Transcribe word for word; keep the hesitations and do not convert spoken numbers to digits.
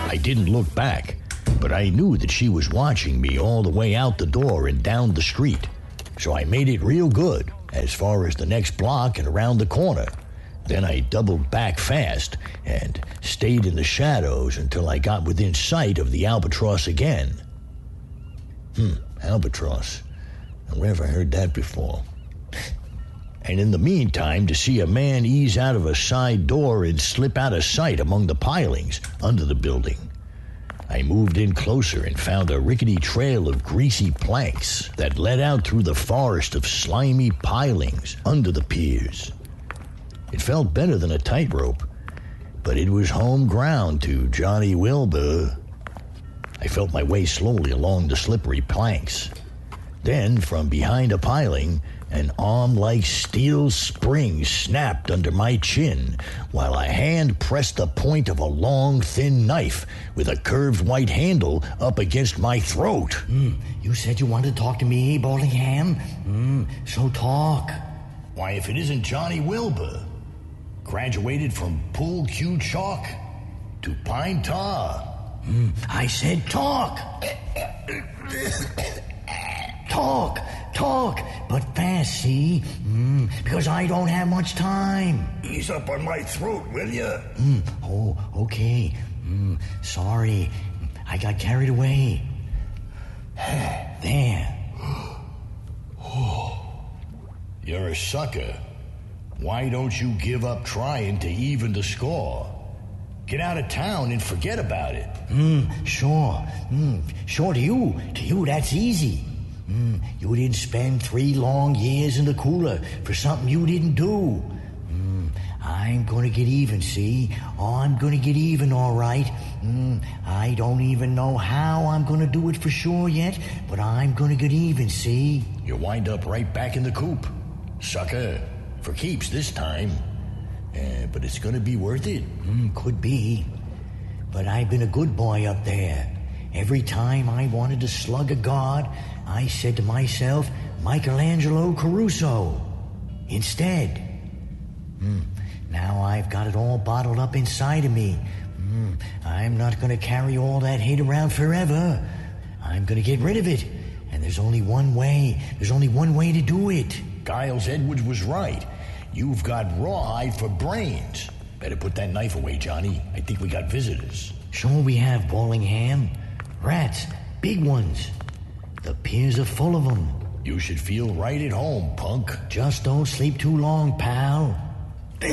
I didn't look back, but I knew that she was watching me all the way out the door and down the street. So I made it real good, as far as the next block and around the corner. Then I doubled back fast and stayed in the shadows until I got within sight of the albatross again. Hmm, albatross. Where have I heard that before? And in the meantime, to see a man ease out of a side door and slip out of sight among the pilings under the building. I moved in closer and found a rickety trail of greasy planks that led out through the forest of slimy pilings under the piers. It felt better than a tightrope, but it was home ground to Johnny Wilbur. I felt my way slowly along the slippery planks. Then, from behind a piling, an arm-like steel spring snapped under my chin, while a hand pressed the point of a long, thin knife with a curved white handle up against my throat. Mm, you said you wanted to talk to me, Ballingham? Mm, so talk. Why, if it isn't Johnny Wilbur, graduated from Pool Q Chalk to Pine Tar. Mm, I said talk. Talk, talk, but fast, see? Mm, because I don't have much time. Ease up on my throat, will ya? Mm, oh, okay. Mm, sorry, I got carried away. There. You're a sucker. Why don't you give up trying to even the score? Get out of town and forget about it. Mm, sure. Mm, sure, to you. To you, that's easy. Mm, you didn't spend three long years in the cooler for something you didn't do. Mm, I'm gonna get even, see? Oh, I'm gonna get even, all right. Mm, I don't even know how I'm gonna do it for sure yet, but I'm gonna get even, see? You wind up right back in the coop. Sucker. For keeps this time. Uh, but it's gonna be worth it. Mm, could be. But I've been a good boy up there. Every time I wanted to slug a guard, I said to myself, Michelangelo Caruso. Instead. Mm, now I've got it all bottled up inside of me. Mm, I'm not going to carry all that hate around forever. I'm going to get rid of it. And there's only one way. There's only one way to do it. Giles Edwards was right. You've got rawhide for brains. Better put that knife away, Johnny. I think we got visitors. Sure we have, Ballingham. Rats. Big ones. The piers are full of them. You should feel right at home, punk. Just don't sleep too long, pal.